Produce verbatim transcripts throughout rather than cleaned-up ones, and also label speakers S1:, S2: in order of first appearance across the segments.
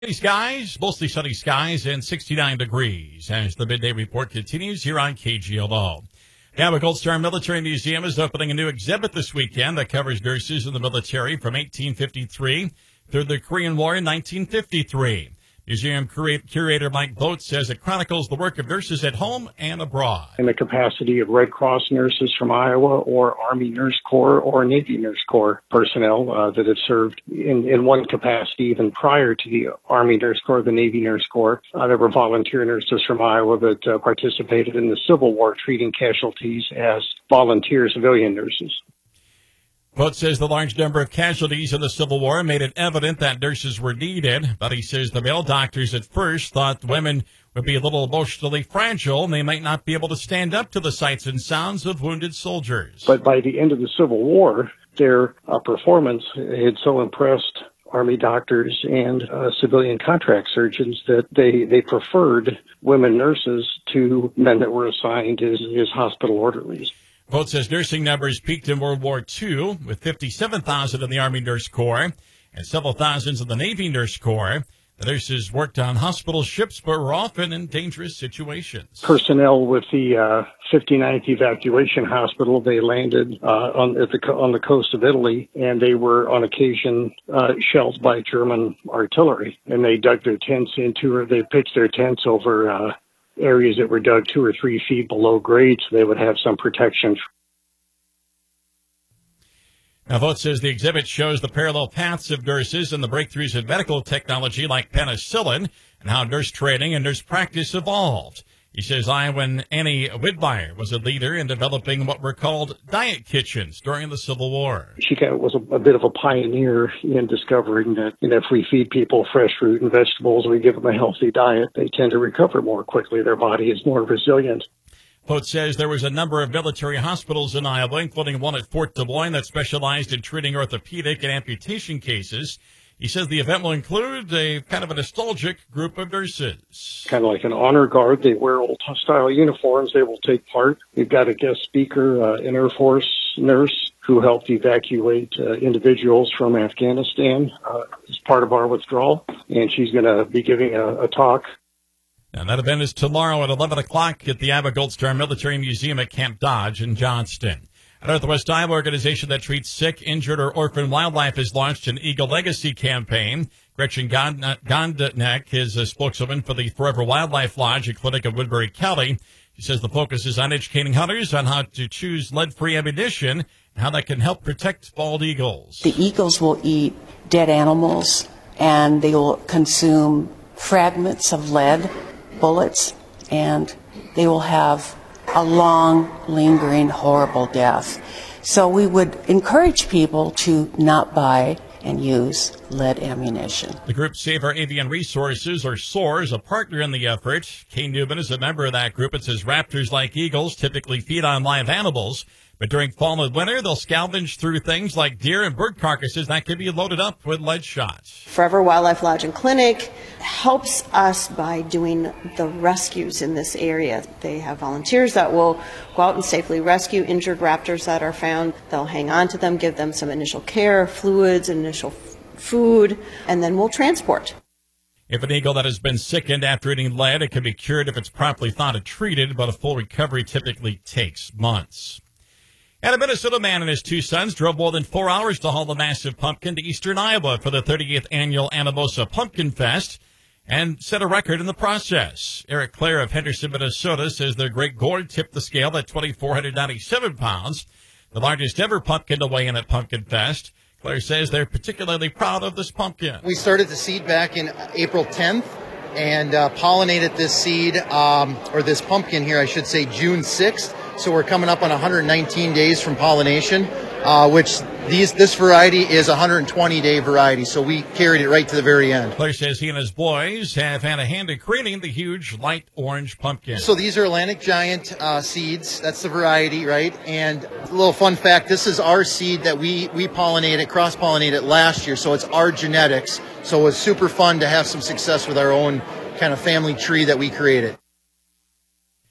S1: Sunny skies, mostly sunny skies, and sixty-nine degrees as the midday report continues here on K G L O. Now, the Gold Star Military Museum is opening a new exhibit this weekend that covers nurses in the military from eighteen fifty-three through the Korean War in nineteen fifty-three. Museum cura- curator Mike Boat says it chronicles the work of nurses at home and abroad.
S2: In the capacity of Red Cross nurses from Iowa or Army Nurse Corps or Navy Nurse Corps personnel uh, that have served in, in one capacity even prior to the Army Nurse Corps, the Navy Nurse Corps. Uh, there were volunteer nurses from Iowa that uh, participated in the Civil War treating casualties as volunteer civilian nurses.
S1: Boat says the large number of casualties in the Civil War made it evident that nurses were needed, but he says the male doctors at first thought women would be a little emotionally fragile and they might not be able to stand up to the sights and sounds of wounded soldiers.
S2: But by the end of the Civil War, their uh, performance had so impressed Army doctors and uh, civilian contract surgeons that they, they preferred women nurses to men that were assigned as, as hospital orderlies.
S1: Boat says nursing numbers peaked in World War Two with fifty-seven thousand in the Army Nurse Corps and several thousands in the Navy Nurse Corps. The nurses worked on hospital ships but were often in dangerous situations.
S2: Personnel with the uh, fifty-ninth Evacuation Hospital, they landed uh, on, at the, on the coast of Italy, and they were on occasion uh, shelled by German artillery. And they dug their tents into, or they pitched their tents over uh, areas that were dug two or three feet below grade, so they would have some protection.
S1: Now, Vogt says the exhibit shows the parallel paths of nurses and the breakthroughs in medical technology like penicillin and how nurse training and nurse practice evolved. He says Iowan Annie Widmeyer was a leader in developing what were called diet kitchens during the Civil War.
S2: She was a, a bit of a pioneer in discovering that, you know, if we feed people fresh fruit and vegetables, we give them a healthy diet, they tend to recover more quickly. Their body is more resilient.
S1: Pote says there was a number of military hospitals in Iowa, including one at Fort Des Moines that specialized in treating orthopedic and amputation cases. He says the event will include a kind of a nostalgic group of nurses.
S2: Kind of like an honor guard. They wear old-style uniforms. They will take part. We've got a guest speaker, uh, an Air Force nurse who helped evacuate uh, individuals from Afghanistan uh, as part of our withdrawal, and she's going to be giving a, a talk.
S1: And that event is tomorrow at eleven o'clock at the Iowa Gold Star Military Museum at Camp Dodge in Johnston. A Northwest Iowa organization that treats sick, injured, or orphan wildlife has launched an Eagle Legacy campaign. Gretchen Gondanek is a spokeswoman for the Forever Wildlife Lodge and Clinic of Woodbury County. She says the focus is on educating hunters on how to choose lead-free ammunition and how that can help protect bald eagles.
S3: The eagles will eat dead animals, and they will consume fragments of lead bullets, and they will have a long, lingering, horrible death. So we would encourage people to not buy and use lead ammunition.
S1: The group Save Our Avian Resources, or SOAR, is a partner in the effort. Kay Newman is a member of that group. It says raptors, like eagles, typically feed on live animals, but during fall and winter, they'll scavenge through things like deer and bird carcasses that can be loaded up with lead shots.
S4: Forever Wildlife Lodge and Clinic helps us by doing the rescues in this area. They have volunteers that will go out and safely rescue injured raptors that are found. They'll hang on to them, give them some initial care, fluids, initial f- food, and then we'll transport.
S1: If an eagle that has been sickened after eating lead, it can be cured if it's properly thought and treated, but a full recovery typically takes months. And a Minnesota man and his two sons drove more than four hours to haul the massive pumpkin to eastern Iowa for the thirtieth annual Anamosa Pumpkin Fest and set a record in the process. Eric Clare of Henderson, Minnesota, says their great gourd tipped the scale at two thousand four hundred ninety-seven pounds, the largest ever pumpkin to weigh in at Pumpkin Fest. Clare says they're particularly proud of this pumpkin.
S5: We started the seed back in April tenth and uh, pollinated this seed, um, or this pumpkin here, I should say, June sixth. So we're coming up on one hundred nineteen days from pollination, uh, which these this variety is a one hundred twenty day variety. So we carried it right to the very end.
S1: Claire says he and his boys have had a hand in creating the huge light orange pumpkin.
S5: So these are Atlantic Giant uh, seeds. That's the variety, right? And a little fun fact, this is our seed that we, we pollinated, cross-pollinated last year. So it's our genetics. So it was super fun to have some success with our own kind of family tree that we created.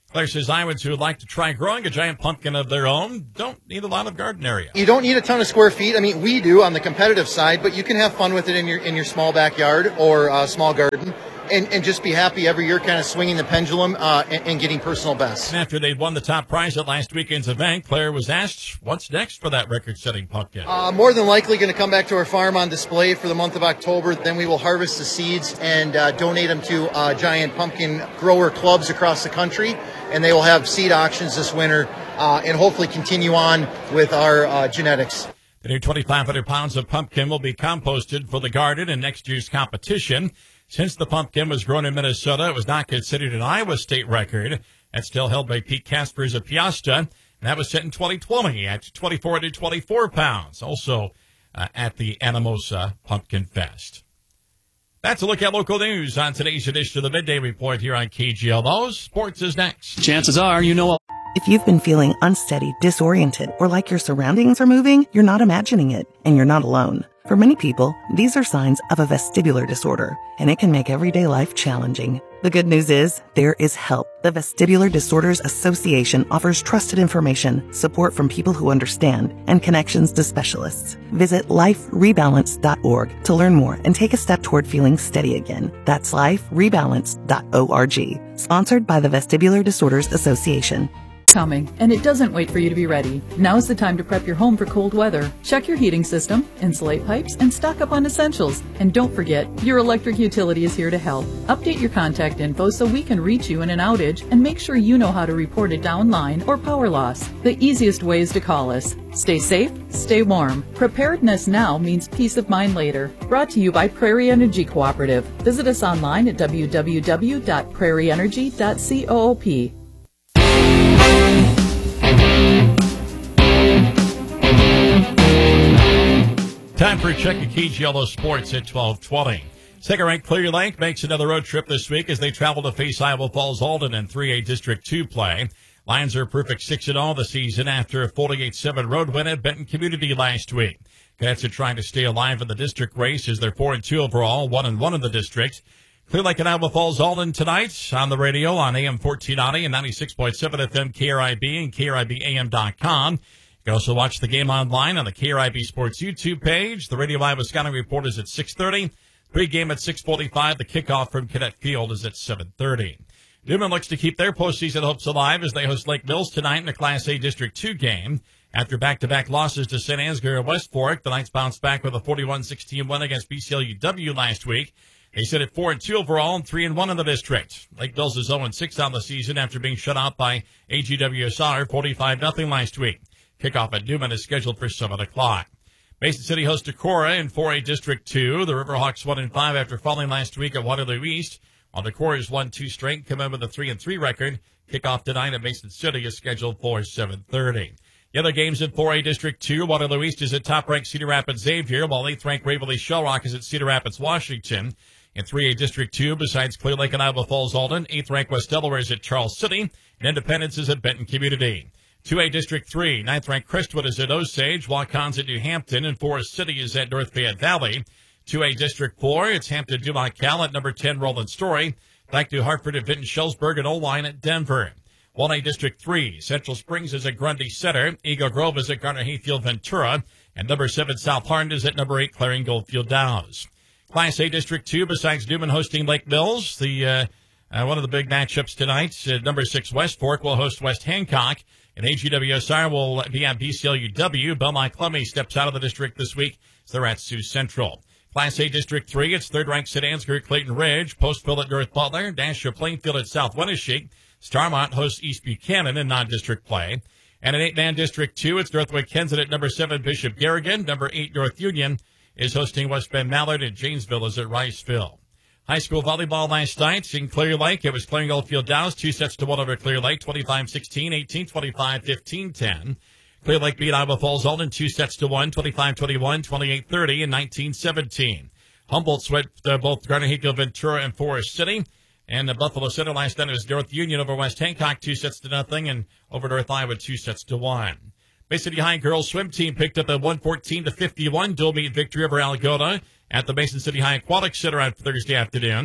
S1: Claire says Iowans who would like to try growing a giant pumpkin of their own don't need a lot of garden area.
S5: You don't need a ton of square feet. I mean, we do on the competitive side, but you can have fun with it in your in your small backyard or uh, small garden. And, and just be happy every year kind of swinging the pendulum uh, and, and getting personal bests.
S1: And after they'd won the top prize at last weekend's event, Claire was asked, what's next for that record-setting pumpkin?
S5: Uh, more than likely going to come back to our farm on display for the month of October. Then we will harvest the seeds and uh, donate them to uh, giant pumpkin grower clubs across the country. And they will have seed auctions this winter uh, and hopefully continue on with our uh, genetics.
S1: The new twenty-five hundred pounds of pumpkin will be composted for the garden in next year's competition. Since the pumpkin was grown in Minnesota, it was not considered an Iowa state record. That's still held by Pete Kaspers of Piasta, and that was set in twenty twenty at twenty-four hundred twenty-four pounds, also uh, at the Anamosa Pumpkin Fest. That's a look at local news on today's edition of the Midday Report here on K G L O. Sports is next.
S6: Chances are you know.
S7: If you've been feeling unsteady, disoriented, or like your surroundings are moving, you're not imagining it, and you're not alone. For many people, these are signs of a vestibular disorder, and it can make everyday life challenging. The good news is, there is help. The Vestibular Disorders Association offers trusted information, support from people who understand, and connections to specialists. Visit life rebalance dot org to learn more and take a step toward feeling steady again. That's life rebalance dot org. Sponsored by the Vestibular Disorders Association.
S8: Coming, and it doesn't wait for you to be ready. Now is the time to prep your home for cold weather. Check your heating system, insulate pipes, and stock up on essentials. And don't forget, your electric utility is here to help. Update your contact info so we can reach you in an outage, and make sure you know how to report a down line or power loss. The easiest way is to call us. Stay safe, stay warm. Preparedness now means peace of mind later. Brought to you by Prairie Energy Cooperative. Visit us online at w w w dot prairie energy dot coop.
S1: Time for a check of K G L O Sports at twelve twenty. Second-ranked Clear Lake makes another road trip this week as they travel to face Iowa Falls Alden in three A District two play. Lions are a perfect six and oh this season after a forty-eight seven road win at Benton Community last week. Cadets are trying to stay alive in the district race as they're four and two overall, one and one in the district. Clear Lake and Iowa Falls Alden tonight on the radio on A M fourteen ninety and ninety-six point seven F M K R I B and K R I B A M dot com. You can also watch the game online on the K R I B Sports YouTube page. The Radio Iowa Scouting Report is at six thirty. Pre-game at six forty-five. The kickoff from Cadet Field is at seven thirty. Newman looks to keep their postseason hopes alive as they host Lake Mills tonight in a Class A District two game. After back-to-back losses to Saint Ansgar and West Fork, the Knights bounced back with a forty-one sixteen win against B C L U W last week. They sit at four and two overall and three and one in the district. Lake Mills is oh and six on the season after being shut out by A G W S R forty-five nothing last week. Kickoff at Newman is scheduled for seven o'clock. Mason City hosts Decorah in four A District two. The Riverhawks one and five after falling last week at Waterloo East. While Decorah's won two straight, come in with a three and three record. Kickoff tonight at Mason City is scheduled for seven thirty. The other games in four A District two, Waterloo East is at top-ranked Cedar Rapids Xavier, while eighth-ranked Waverly Shell Rock is at Cedar Rapids Washington. In three A District two, besides Clear Lake and Iowa Falls Alden, eighth-ranked West Delaware is at Charles City, and Independence is at Benton Community. two A District three, ninth-ranked Crestwood is at Osage, Wacon's at New Hampton, and Forest City is at North Fayette Valley. two A District four, it's Hampton Dumont Cal at number ten, Roland Story. Back to Hartford at Vinton Shellsburg and O-Line at Denver. one A District three, Central Springs is at Grundy Center, Eagle Grove is at Garner Hayfield Ventura, and number seven South Harn is at number eight Claring Goldfield Downs. Class A District two, besides Newman hosting Lake Mills, the uh, uh, one of the big matchups tonight, uh, number six West Fork will host West Hancock, and A G W S R will be at B C L U W. Belmont Clemmy steps out of the district this week, so they're at Sioux Central. Class A District three, it's third-ranked Saint Ansgar at Clayton Ridge, Postville at North Butler, Dasher Plainfield at South Wenatchee. Starmont hosts East Buchanan in non-district play. And in eight-man District two, it's Northwood Kensett at number seven Bishop Garrigan. Number eight North Union is hosting West Bend Mallard, and Janesville is at Riceville. High school volleyball last night in Clear Lake. It was Claring Goldfield Downs, two sets to one over Clear Lake, twenty-five sixteen, eighteen twenty-five, fifteen ten. Clear Lake beat Iowa Falls Alden two sets to one, twenty-five twenty-one, twenty-eight thirty, and nineteen seventeen. Humboldt swept uh, both Garner Hayfield Ventura and Forest City. And the Buffalo Center last night was North Union over West Hancock, two sets to nothing, and over North Iowa, two sets to one. Bay City High girls swim team picked up a one fourteen to fifty-one dual meet victory over Algona at the Mason City High Aquatic Center on Thursday afternoon.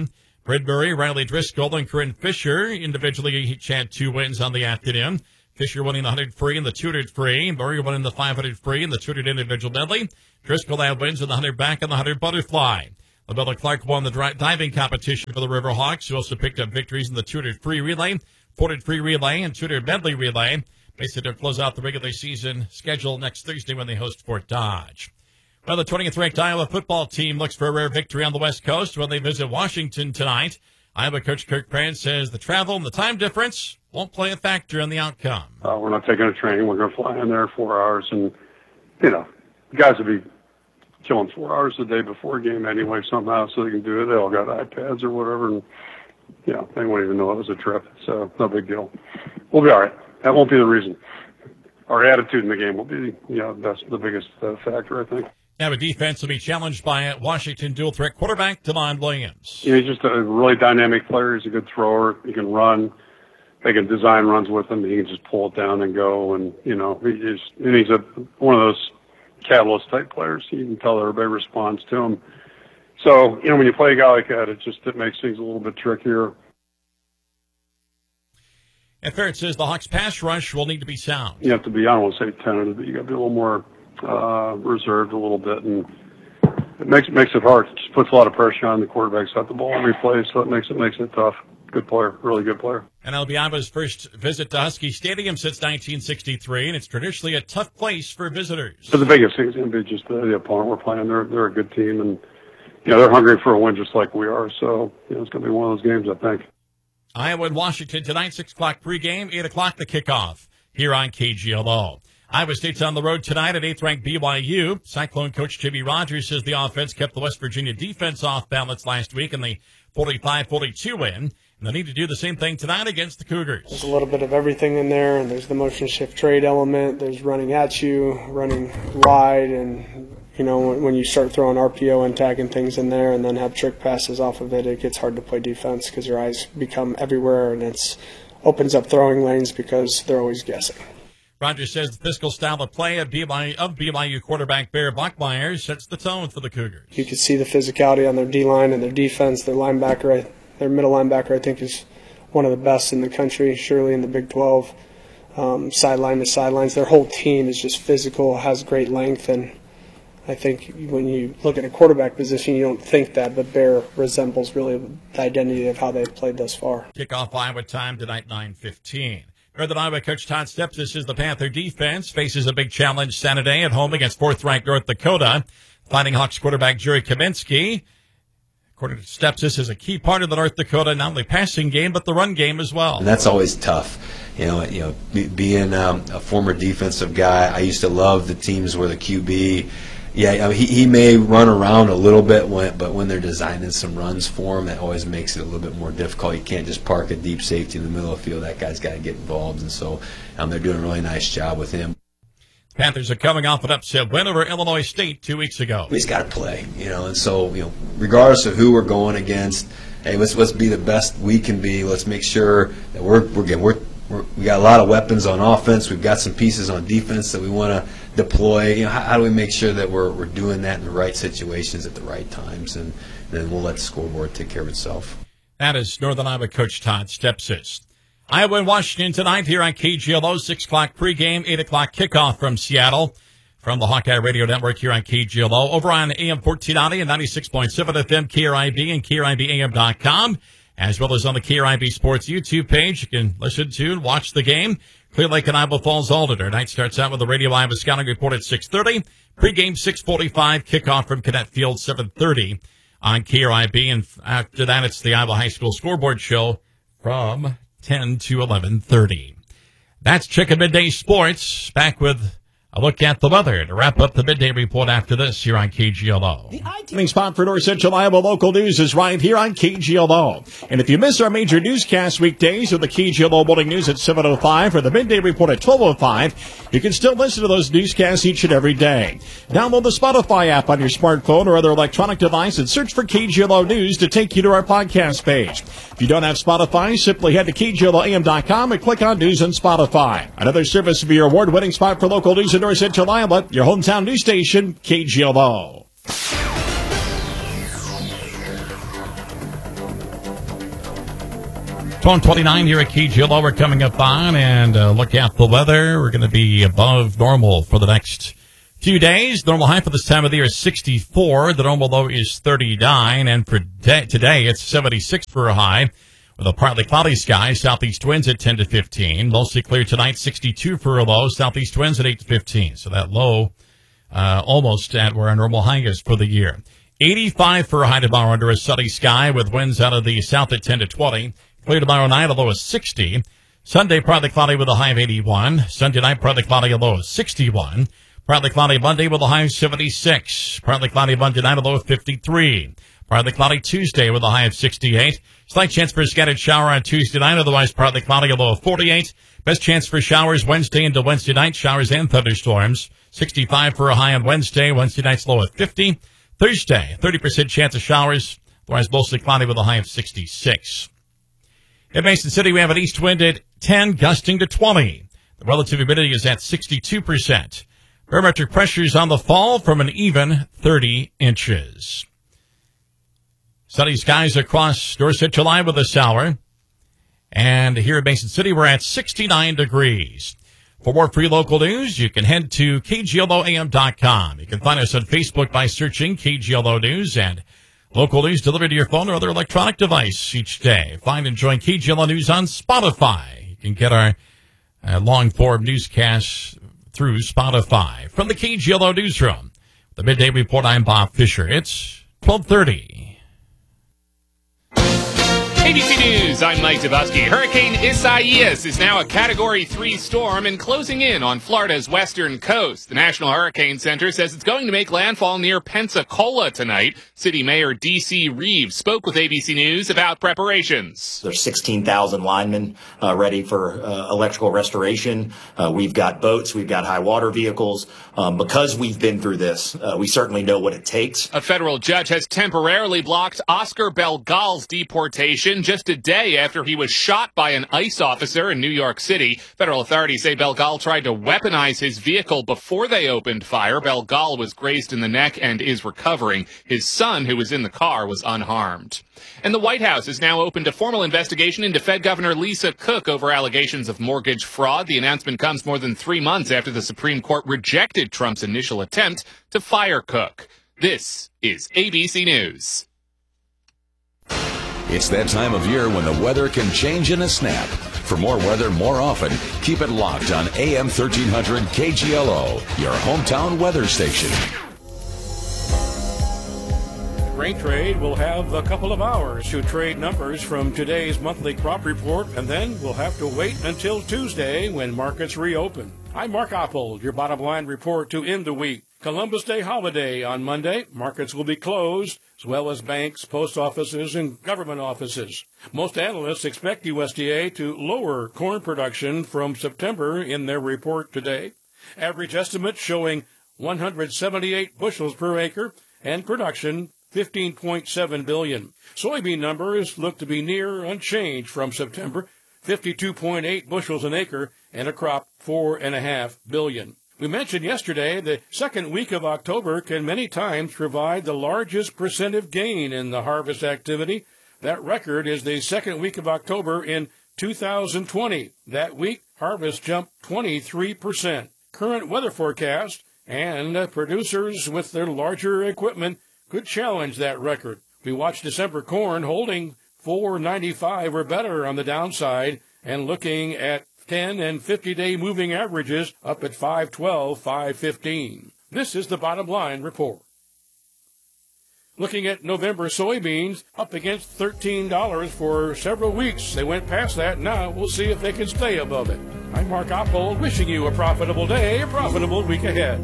S1: Bridbury, Riley Driscoll, and Corinne Fisher individually each had two wins on the afternoon. Fisher winning the one hundred free and the two hundred free. Murray winning the five hundred free and the two hundred individual medley. Driscoll had wins in the one hundred back and the one hundred butterfly. LaBella Clark won the dri- diving competition for the Riverhawks, who also picked up victories in the two hundred free relay, four hundred free relay, and two hundred medley relay. Basically, to close out the regular season schedule next Thursday when they host Fort Dodge. Well, the twentieth ranked Iowa football team looks for a rare victory on the West Coast when they visit Washington tonight. Iowa coach Kirk Ferentz says the travel and the time difference won't play a factor in the outcome.
S6: Uh, we're not taking a train. We're going to fly in there four hours. And, you know, the guys will be killing four hours a day before a game anyway somehow so they can do it. They all got iPads or whatever. And, you know, they won't even know it was a trip. So no big deal. We'll be all right. That won't be the reason. Our attitude in the game will be, you know, that's the biggest uh, factor, I think.
S1: Now, a defense will be challenged by Washington dual-threat quarterback Devon Williams.
S6: You know, he's just a really dynamic player. He's a good thrower. He can run. They can design runs with him. He can just pull it down and go. And, you know, he's, and he's a, one of those catalyst-type players. You can tell everybody responds to him. So, you know, when you play a guy like that, it just it makes things a little bit trickier.
S1: And Ferentz says the Hawks' pass rush will need to be sound.
S6: You have to be, I don't want to say tentative, but you got to be a little more uh, reserved a little bit, and it makes makes it hard. It just puts a lot of pressure on the quarterbacks at the ball every play, so it makes it makes it tough. Good player, really good player.
S1: And it'll be Iowa's first visit to Husky Stadium since nineteen sixty-three, and it's traditionally a tough place for visitors.
S6: So the biggest thing is going to be just the, the opponent we're playing. They're they're a good team, and you know they're hungry for a win just like we are. So you know it's going to be one of those games, I think.
S1: Iowa and Washington tonight, six o'clock pregame, eight o'clock the kickoff here on K G L O. Iowa State's on the road tonight at eighth-ranked B Y U. Cyclone coach Jimmy Rogers says the offense kept the West Virginia defense off balance last week in the forty-five forty-two win. And they need to do the same thing tonight against the Cougars.
S9: There's a little bit of everything in there, and there's the motion shift trade element. There's running at you, running wide, and you know when you start throwing R P O and tagging things in there, and then have trick passes off of it, it gets hard to play defense because your eyes become everywhere, and it's opens up throwing lanes because they're always guessing.
S1: Rogers says the physical style of play of B Y U, of B Y U quarterback Bear Bachmeier sets the tone for the Cougars.
S9: You can see the physicality on their D-line and their defense. Their linebacker, their middle linebacker, I think, is one of the best in the country, surely in the Big twelve. Um, sideline to sidelines. Their whole team is just physical, has great length, and I think when you look at a quarterback position, you don't think that, but Bear resembles really the identity of how they've played thus far.
S1: Kickoff Iowa time tonight, nine fifteen. Northern Iowa coach Todd Stepsis is the Panther defense, faces a big challenge Saturday at home against fourth-ranked North Dakota. Fighting Hawks quarterback Jerry Kaminsky, according to Stepsis, is a key part of the North Dakota not only passing game but the run game as well.
S10: And that's always tough. You know, you know, be, being um, a former defensive guy, I used to love the teams where the Q B. Yeah, I mean, he, he may run around a little bit, when, but when they're designing some runs for him, that always makes it a little bit more difficult. You can't just park a deep safety in the middle of the field. That guy's got to get involved, and so um, they're doing a really nice job with him.
S1: Panthers are coming off an upset win over Illinois State two weeks ago.
S10: He's got to play, you know, and so, you know, regardless of who we're going against, hey, let's let's be the best we can be. Let's make sure that we're we're getting, we're We're, we got a lot of weapons on offense. We've got some pieces on defense that we want to deploy. You know, how, how do we make sure that we're we're doing that in the right situations at the right times, and, and then we'll let the scoreboard take care of itself.
S1: That is Northern Iowa coach Todd Stepsis. Iowa and Washington tonight here on K G L O, six o'clock pregame, eight o'clock kickoff from Seattle. From the Hawkeye Radio Network here on K G L O, over on A M fourteen ninety and ninety-six point seven F M, K R I B and K R I B A M dot com. As well as on the K R I B Sports YouTube page. You can listen to and watch the game. Clear Lake and Iowa Falls Alder. Night starts out with the Radio Iowa Scouting Report at six thirty. Pre-game six forty-five. Kickoff from Cadet Field seven thirty on K R I B. And after that, it's the Iowa High School Scoreboard Show from ten to eleven thirty. That's Chicken Midday Sports. Back with a look at the weather to wrap up the midday report after this here on K G L O. The ideal spot for North Central Iowa local news is right here on K G L O. And if you miss our major newscast weekdays with the K G L O Morning News at seven oh five or the midday report at twelve oh five, you can still listen to those newscasts each and every day. Download the Spotify app on your smartphone or other electronic device and search for K G L O News to take you to our podcast page. If you don't have Spotify, simply head to K G L O A M dot com and click on News on Spotify. Another service of your award-winning spot for local news in North Central Iowa, your hometown news station, K G L O. twelve twenty-nine here at K G L O. We're coming up on, and uh, look at the weather. We're going to be above normal for the next few days. Normal high for this time of the year is sixty-four. The normal low is thirty-nine. And for de- today, it's seventy-six for a high with a partly cloudy sky. Southeast winds at ten to fifteen. Mostly clear tonight, sixty-two for a low. Southeast winds at eight to fifteen. So that low uh, almost at where our normal high is for the year. eighty-five for a high tomorrow under a sunny sky with winds out of the south at ten to twenty. Clear tomorrow night, a low of sixty. Sunday, partly cloudy with a high of eighty-one. Sunday night, partly cloudy, a low of sixty-one. Partly cloudy Monday with a high of seventy-six. Partly cloudy Monday night, a low of fifty-three. Partly cloudy Tuesday with a high of sixty-eight. Slight chance for a scattered shower on Tuesday night, otherwise partly cloudy, a low of forty-eight. Best chance for showers Wednesday into Wednesday night, showers and thunderstorms. sixty-five for a high on Wednesday. Wednesday night's low of fifty. Thursday, thirty percent chance of showers, otherwise mostly cloudy with a high of sixty-six. In Mason City, we have an east wind at ten, gusting to twenty. The relative humidity is at sixty-two percent. Barometric pressure is on the fall from an even thirty inches. Sunny skies across North Central Iowa this hour. And here in Mason City, we're at sixty-nine degrees. For more free local news, you can head to K G L O A M dot com. You can find us on Facebook by searching K G L O News, and local news delivered to your phone or other electronic device each day. Find and join K G L O News on Spotify. You can get our uh, long-form newscasts through Spotify. From the K G L O Newsroom, the Midday Report, I'm Bob Fisher. It's twelve thirty.
S11: A B C News, I'm Mike Dabowski. Hurricane Isaias is now a Category three storm and closing in on Florida's western coast. The National Hurricane Center says it's going to make landfall near Pensacola tonight. City Mayor D C Reeves spoke with A B C News about preparations.
S12: There's sixteen thousand linemen uh, ready for uh, electrical restoration. Uh, we've got boats. We've got high water vehicles. Um, because we've been through this, uh, we certainly know what it takes.
S11: A federal judge has temporarily blocked Oscar Belgal's deportation just a day after he was shot by an ICE officer in New York City. Federal authorities say Belgal tried to weaponize his vehicle before they opened fire. Belgal was grazed in the neck and is recovering. His son, who was in the car, was unharmed. And the White House has now opened a formal investigation into Fed Governor Lisa Cook over allegations of mortgage fraud. The announcement comes more than three months after the Supreme Court rejected Trump's initial attempt to fire Cook. This is A B C News.
S13: It's that time of year when the weather can change in a snap. For more weather more often, keep it locked on A M thirteen hundred K G L O, your hometown weather station.
S14: Grain trade will have a couple of hours to trade numbers from today's monthly crop report, and then we'll have to wait until Tuesday when markets reopen. I'm Mark Oppold, your bottom line report to end the week. Columbus Day holiday on Monday. Markets will be closed, as well as banks, post offices, and government offices. Most analysts expect U S D A to lower corn production from September in their report today. Average estimates showing one hundred seventy-eight bushels per acre, and production fifteen point seven billion. Soybean numbers look to be near unchanged from September, fifty-two point eight bushels an acre, and a crop four point five billion. We mentioned yesterday the second week of October can many times provide the largest percentage gain in the harvest activity. That record is the second week of October in two thousand twenty. That week, harvest jumped twenty-three percent. Current weather forecast and uh, producers with their larger equipment could challenge that record. We watched December corn holding four ninety-five or better on the downside and looking at ten and fifty-day moving averages up at five twelve, five fifteen. This is the bottom line report. Looking at November soybeans, up against thirteen dollars for several weeks. They went past that. Now we'll see if they can stay above it. I'm Mark Oppold, wishing you a profitable day, a profitable week ahead.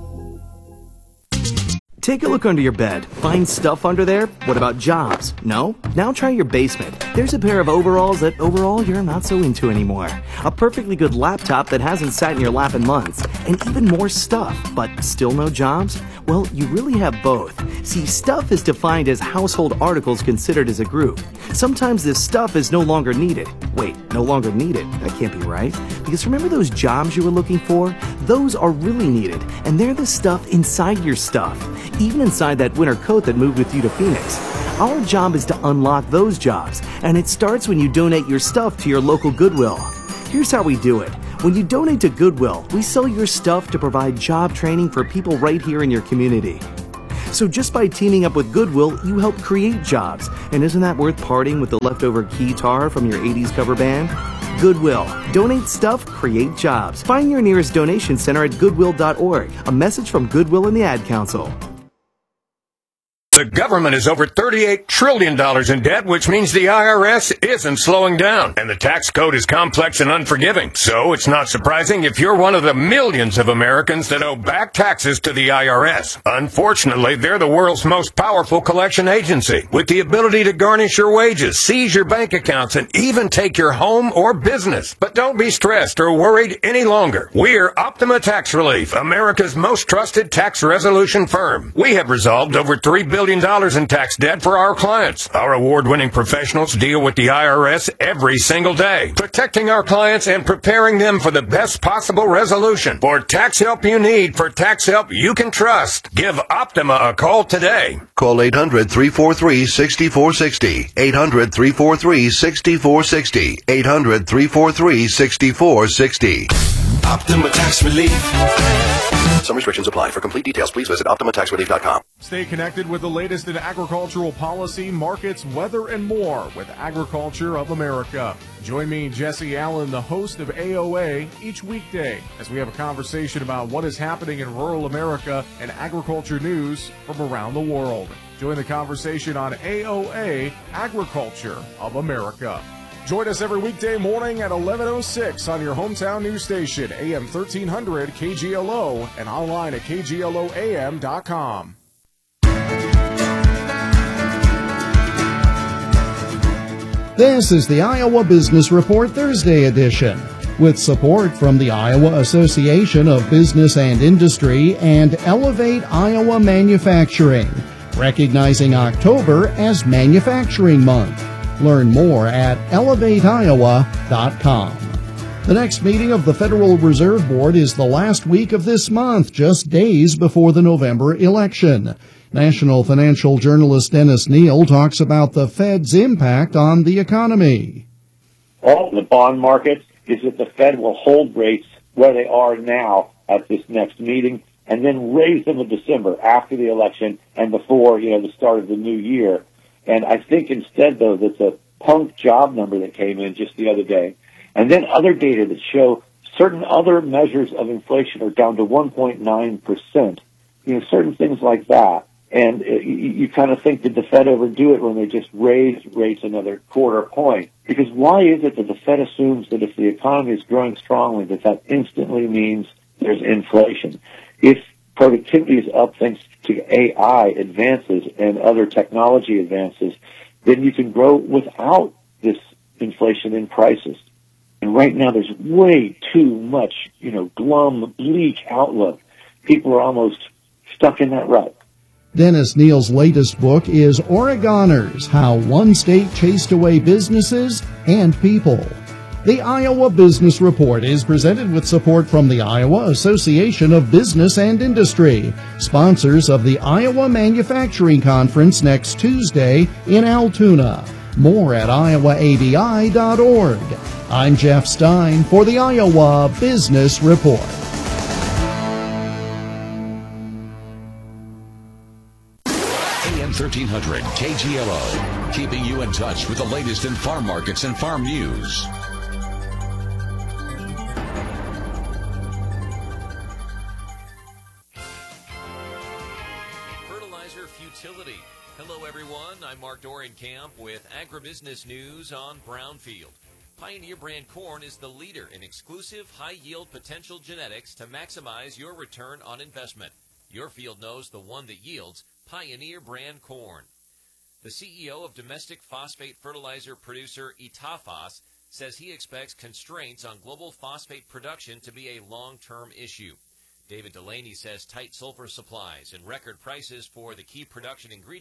S15: Take a look under your bed. Find stuff under there? What about jobs? No? Now try your basement. There's a pair of overalls that overall you're not so into anymore. A perfectly good laptop that hasn't sat in your lap in months. And even more stuff, but still no jobs? Well, you really have both. See, stuff is defined as household articles considered as a group. Sometimes this stuff is no longer needed. Wait, no longer needed? That can't be right. Because remember those jobs you were looking for? Those are really needed, and they're the stuff inside your stuff. Even inside that winter coat that moved with you to Phoenix. Our job is to unlock those jobs, and it starts when you donate your stuff to your local Goodwill. Here's how we do it. When you donate to Goodwill, we sell your stuff to provide job training for people right here in your community. So just by teaming up with Goodwill, you help create jobs. And isn't that worth parting with the leftover keytar from your eighties cover band? Goodwill. Donate stuff, create jobs. Find your nearest donation center at goodwill dot org. A message from Goodwill and the Ad Council.
S16: The government is over thirty-eight trillion dollars in debt, which means the I R S isn't slowing down. And the tax code is complex and unforgiving. So it's not surprising if you're one of the millions of Americans that owe back taxes to the I R S. Unfortunately, they're the world's most powerful collection agency, with the ability to garnish your wages, seize your bank accounts, and even take your home or business. But don't be stressed or worried any longer. We're Optima Tax Relief, America's most trusted tax resolution firm. We have resolved over three billion dollars in tax debt for our clients. Our award-winning professionals deal with the I R S every single day, protecting our clients and preparing them for the best possible resolution. For tax help you need, for tax help you can trust, give Optima a call today.
S17: Call eight hundred, three four three, six four six zero. eight hundred, three four three, six four six zero. eight hundred, three four three, six four six zero.
S18: Optima Tax Relief.
S17: Some restrictions apply. For complete details, please visit optima tax relief dot com.
S19: Stay connected with the latest in agricultural policy, markets, weather, and more with Agriculture of America. Join me, Jesse Allen, the host of A O A, each weekday as we have a conversation about what is happening in rural America and agriculture news from around the world. Join the conversation on A O A, Agriculture of America. Join us every weekday morning at eleven oh six on your hometown news station, A M thirteen hundred K G L O, and online at K G L O A M dot com.
S20: This is the Iowa Business Report Thursday edition, with support from the Iowa Association of Business and Industry and Elevate Iowa Manufacturing, recognizing October as Manufacturing Month. Learn more at elevate iowa dot com. The next meeting of the Federal Reserve Board is the last week of this month, just days before the November election. National financial journalist Dennis Neal talks about the Fed's impact on the economy.
S21: All the bond market is that the Fed will hold rates where they are now at this next meeting and then raise them in December after the election and before, you know, the start of the new year. And I think instead, though, that's a punk job number that came in just the other day. And then other data that show certain other measures of inflation are down to one point nine percent. You know, certain things like that. And it, you, you kind of think, did the Fed overdo it when they just raised rates another quarter point? Because why is it that the Fed assumes that if the economy is growing strongly, that that instantly means there's inflation? If productivity is up thanks to A I advances and other technology advances, then you can grow without this inflation in prices. And right now there's way too much, you know, glum, bleak outlook. People are almost stuck in that rut.
S20: Dennis Neal's latest book is Oregoners, How One State Chased Away Businesses and People. The Iowa Business Report is presented with support from the Iowa Association of Business and Industry, sponsors of the Iowa Manufacturing Conference next Tuesday in Altoona. More at iowa a b i dot org. I'm Jeff Stein for the Iowa Business Report.
S13: A M thirteen hundred K G L O, keeping you in touch with the latest in farm markets and farm news.
S22: Futility. Hello everyone, I'm Mark Dorenkamp with Agribusiness News on Brownfield. Pioneer brand corn is the leader in exclusive high-yield potential genetics to maximize your return on investment. Your field knows the one that yields Pioneer brand corn. The C E O of domestic phosphate fertilizer producer Itafos says he expects constraints on global phosphate production to be a long-term issue. David Delaney says tight sulfur supplies and record prices for the key production ingredient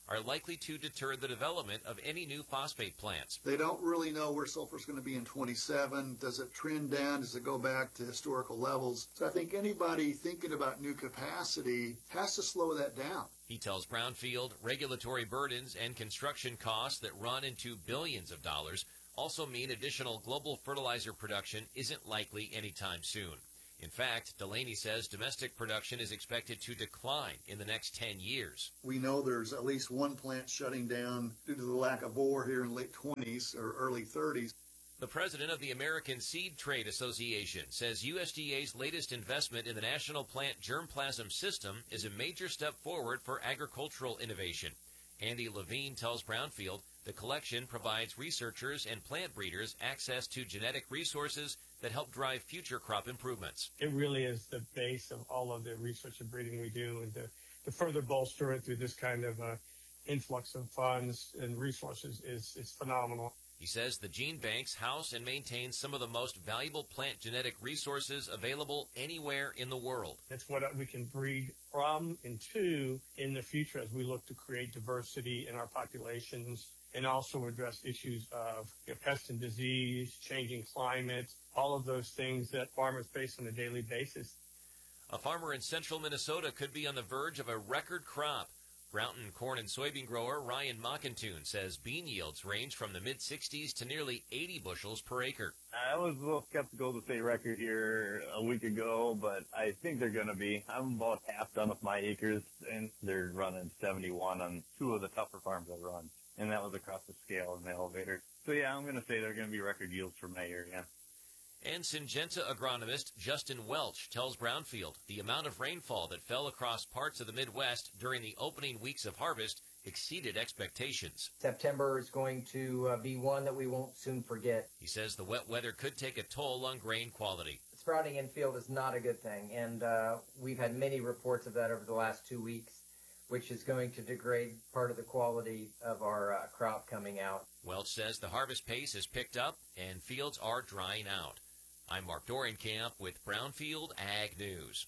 S22: are likely to deter the development of any new phosphate plants.
S2: They don't really know where sulfur is going to be in twenty-seven. Does it trend down? Does it go back to historical levels? So I think anybody thinking about new capacity has to slow that down.
S22: He tells Brownfield regulatory burdens and construction costs that run into billions of dollars also mean additional global fertilizer production isn't likely anytime soon. In fact, Delaney says domestic production is expected to decline in the next ten years.
S2: We know there's at least one plant shutting down due to the lack of ore here in late twenties or early thirties.
S22: The president of the American Seed Trade Association says U S D A's latest investment in the National Plant Germplasm System is a major step forward for agricultural innovation. Andy Levine tells Brownfield the collection provides researchers and plant breeders access to genetic resources that help drive future crop improvements.
S3: It really is the base of all of the research and breeding we do, and to, to further bolster it through this kind of uh, influx of funds and resources is, is phenomenal.
S22: He says the gene banks house and maintain some of the most valuable plant genetic resources available anywhere in the world.
S3: That's what we can breed from and to in the future as we look to create diversity in our populations and also address issues of you know, pest and disease, changing climate, all of those things that farmers face on a daily basis.
S22: A farmer in central Minnesota could be on the verge of a record crop. Brownton corn and soybean grower Ryan Mockintoon says bean yields range from the mid sixties to nearly eighty bushels per acre.
S23: I was a little skeptical to say record here a week ago, but I think they're going to be. I'm about half done with my acres, and they're running seventy-one on two of the tougher farms I run, and that was across the scale in the elevator. So, yeah, I'm going to say they're going to be record yields for my area.
S22: And Syngenta agronomist Justin Welch tells Brownfield the amount of rainfall that fell across parts of the Midwest during the opening weeks of harvest exceeded expectations.
S24: September is going to uh, be one that we won't soon forget.
S22: He says the wet weather could take a toll on grain quality.
S24: Sprouting infield is not a good thing, and uh, we've had many reports of that over the last two weeks, which is going to degrade part of the quality of our uh, crop coming out.
S22: Welch says the harvest pace has picked up and fields are drying out. I'm Mark Dorenkamp with Brownfield Ag News.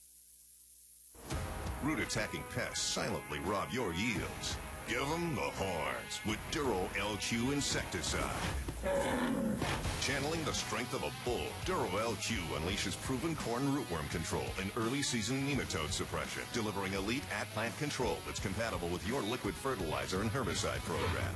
S25: Root-attacking pests silently rob your yields. Give them the horns with Duro L Q insecticide. Channeling the strength of a bull, Duro L Q unleashes proven corn rootworm control and early season nematode suppression, delivering elite at-plant control that's compatible with your liquid fertilizer and herbicide program.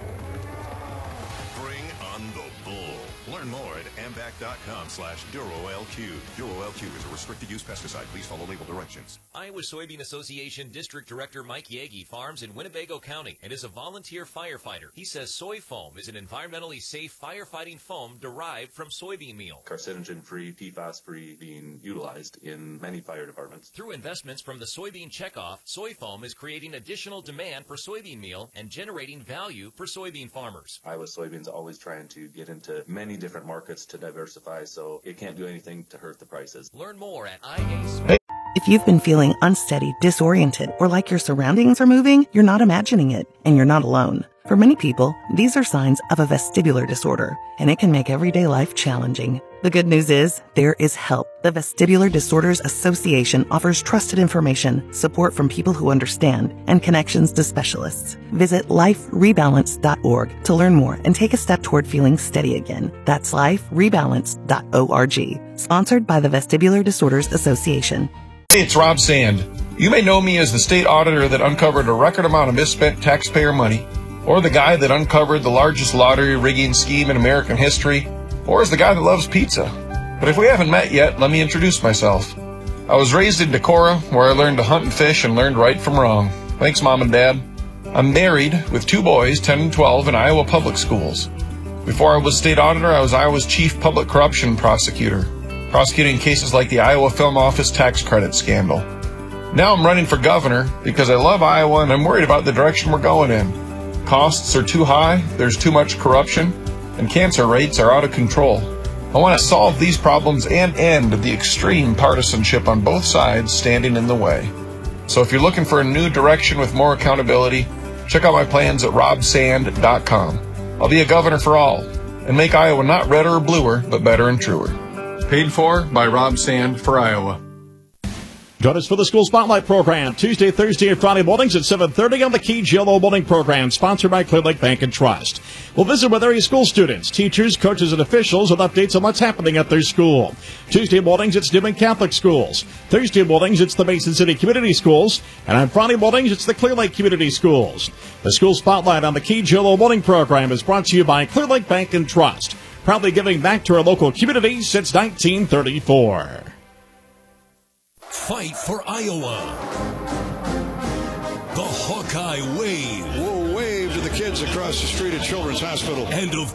S25: Bring on the bull. Learn more at ambac.com slash DuroLQ. Duro L Q is a restricted use pesticide. Please follow label directions.
S22: Iowa Soybean Association District Director Mike Yagi farms in Winnebago County and is a volunteer firefighter. He says soy foam is an environmentally safe firefighting foam derived from soybean meal.
S26: Carcinogen-free, P FAS-free, being utilized in many fire departments.
S22: Through investments from the Soybean Checkoff, soy foam is creating additional demand for soybean meal and generating value for soybean farmers.
S26: Iowa Soybeans always trying to get into many different markets to diversify, so it can't do anything to hurt the prices.
S22: Learn more at I A.
S7: If you've been feeling unsteady, disoriented, or like your surroundings are moving, you're not imagining it, and you're not alone. For many people, these are signs of a vestibular disorder, and it can make everyday life challenging. The good news is, there is help. The Vestibular Disorders Association offers trusted information, support from people who understand, and connections to specialists. Visit life rebalance dot org to learn more and take a step toward feeling steady again. That's life rebalance dot org. Sponsored by the Vestibular Disorders Association.
S27: Hey, it's Rob Sand. You may know me as the state auditor that uncovered a record amount of misspent taxpayer money, or the guy that uncovered the largest lottery rigging scheme in American history, or as the guy that loves pizza. But if we haven't met yet, let me introduce myself. I was raised in Decorah, where I learned to hunt and fish and learned right from wrong. Thanks, Mom and Dad. I'm married with two boys, ten and twelve, in Iowa public schools. Before I was state auditor, I was Iowa's chief public corruption prosecutor, prosecuting cases like the Iowa Film Office tax credit scandal. Now I'm running for governor because I love Iowa and I'm worried about the direction we're going in. Costs are too high, there's too much corruption, and cancer rates are out of control. I want to solve these problems and end the extreme partisanship on both sides standing in the way. So if you're looking for a new direction with more accountability, check out my plans at rob sand dot com. I'll be a governor for all and make Iowa not redder or bluer, but better and truer. Paid for by Rob Sand for Iowa.
S1: Join us for the School Spotlight program Tuesday, Thursday, and Friday mornings at seven thirty on the K G L O morning program, sponsored by Clear Lake Bank and Trust. We'll visit with area school students, teachers, coaches, and officials with updates on what's happening at their school. Tuesday mornings, it's Newman Catholic Schools. Thursday mornings, it's the Mason City Community Schools. And on Friday mornings, it's the Clear Lake Community Schools. The School Spotlight on the K G L O morning program is brought to you by Clear Lake Bank and Trust, proudly giving back to our local community since nineteen thirty-four.
S4: Fight for Iowa. The Hawkeye Wave.
S5: We'll wave to the kids across the street at Children's Hospital.
S4: And of